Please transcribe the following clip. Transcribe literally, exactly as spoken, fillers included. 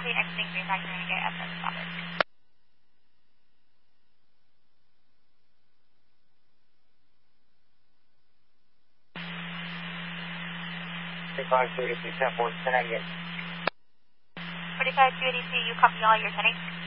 copy, exiting Green Back Renegade S S Robert. forty-five two eighty-two, ten four, ten again. forty-five two eighty-two, you copy all your settings?